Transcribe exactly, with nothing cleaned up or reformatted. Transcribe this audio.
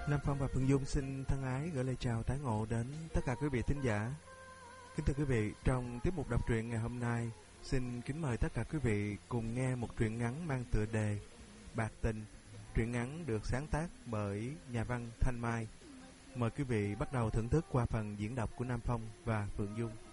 Nam Phong và Phương Dung xin thân ái gửi lời chào tái ngộ đến tất cả quý vị thính giả. Kính thưa quý vị, trong tiết mục đọc truyện ngày hôm nay, xin kính mời tất cả quý vị cùng nghe một truyện ngắn mang tựa đề Bạc Tình. Truyện ngắn được sáng tác bởi nhà văn Thanh Mai. Mời quý vị bắt đầu thưởng thức qua phần diễn đọc của Nam Phong và Phương Dung.